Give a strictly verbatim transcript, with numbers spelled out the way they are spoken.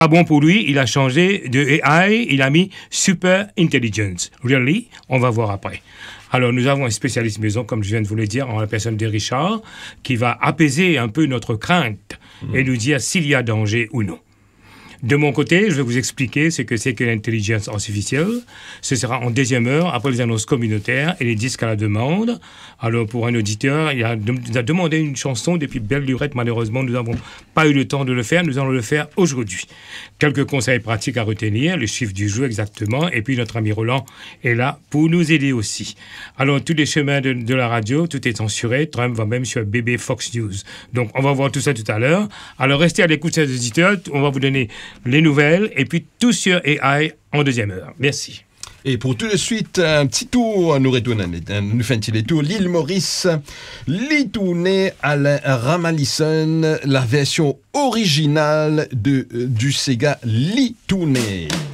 Pas bon pour lui, il a changé de A I, il a mis Super Intelligence. Really? On va voir après. Alors, nous avons un spécialiste maison, comme je viens de vous le dire, en la personne de Richard, qui va apaiser un peu notre crainte mmh. et nous dire s'il y a danger ou non. De mon côté, je vais vous expliquer ce que c'est que l'intelligence artificielle. Ce sera en deuxième heure, après les annonces communautaires et les disques à la demande. Alors, pour un auditeur, il a, de, il a demandé une chanson depuis belle lurette. Malheureusement, nous n'avons pas eu le temps de le faire. Nous allons le faire aujourd'hui. Quelques conseils pratiques à retenir, le chiffre du jour exactement. Et puis, notre ami Roland est là pour nous aider aussi. Alors, tous les chemins de, de la radio, tout est censuré. Trump va même sur B B Fox News. Donc, on va voir tout ça tout à l'heure. Alors, restez à l'écoute, chers auditeurs. On va vous donner les nouvelles, et puis tout sur A I en deuxième heure. Merci. Et pour tout de suite, un petit tour, nous retournons, nous faisons les tours, l'île Maurice, les tournées à la Ramalison, la version originale de, du Sega Lee Tournée.